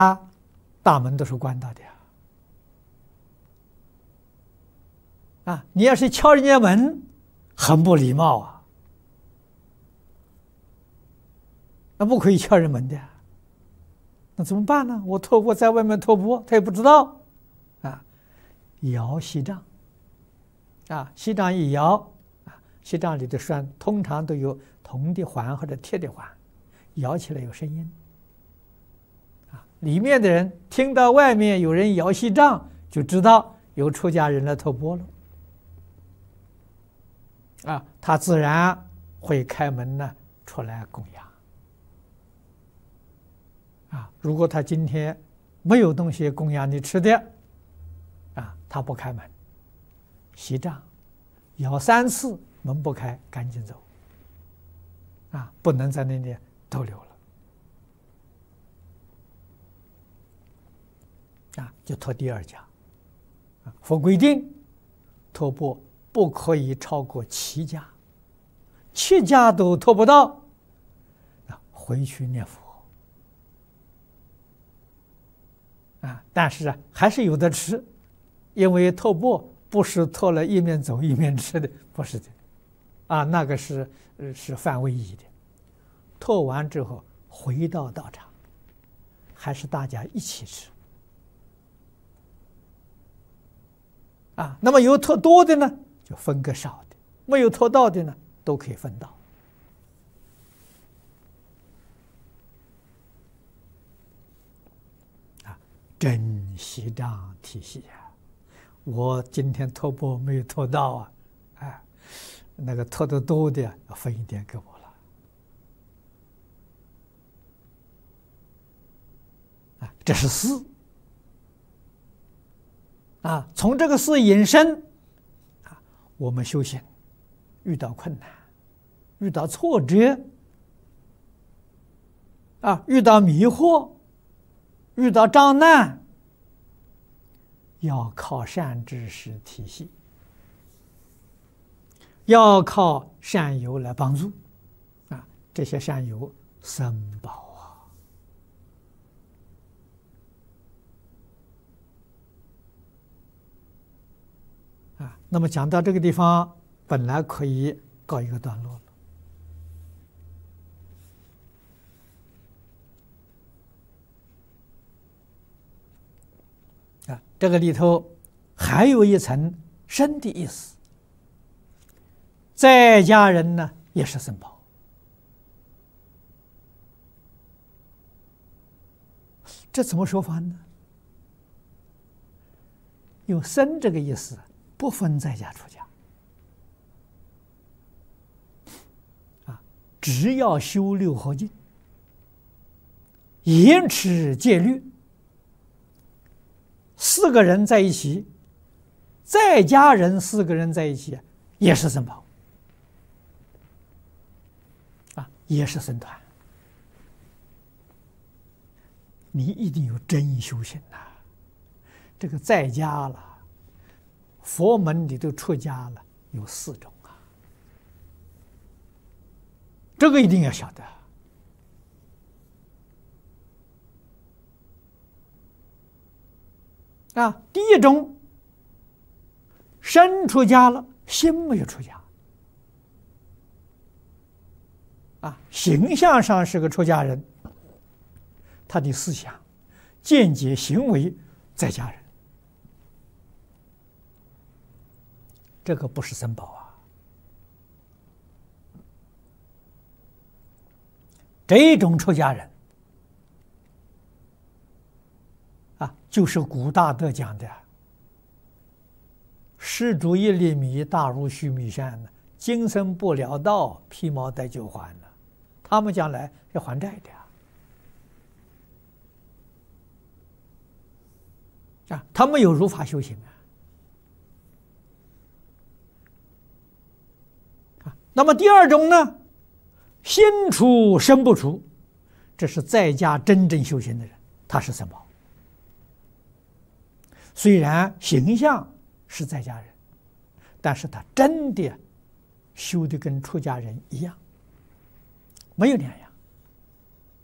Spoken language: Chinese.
大门都是关到的你要是敲人家门，很不礼貌那不可以敲人门的那怎么办呢？我托钵在外面托钵，他也不知道摇锡杖锡杖一摇锡杖里的栓通常都有铜的环或者铁的环，摇起来有声音里面的人听到外面有人摇锡杖，就知道有出家人来托钵了他自然会开门呢出来供养如果他今天没有东西供养你吃的他不开门，锡杖摇3次，门不开，赶紧走不能在那里逗留了就托第2家佛规定托钵不可以超过7家，7家都托不到回去念佛但是还是有的吃，因为托钵不是托了一面走一面吃的，不是的那个是犯威仪的。托完之后回到道场，还是大家一起吃那么有托多的呢就分个少的，没有托到的呢都可以分到真锡杖体系我今天托钵没有托到那个托得多的要分一点给我了这是4从这个4引申我们修行遇到困难，遇到挫折遇到迷惑，遇到障难，要靠善知识体系，要靠善友来帮助这些善友3宝那么讲到这个地方，本来可以告一个段落了这个里头还有一层深的意思，在家人呢也是僧宝这怎么说法呢？有僧这个意思不分在家出家只要修6合敬，严持戒律，4个人在一起，在家人4个人在一起也是僧宝也是僧团。你一定有真修行这个在家了，佛门里头出家了有4种这个一定要晓得第一种，身出家了，心没有出家形象上是个出家人，他的思想、见解、行为在家人，这个不是僧宝这种出家人就是古大德讲的施主1粒米，大如须弥山今生不了道，披毛戴就还了。他们将来要还债的他们有如法修行那么第2种呢，心出身不出，这是在家真正修行的人，他是僧宝。虽然形象是在家人，但是他真的修的跟出家人一样，没有2样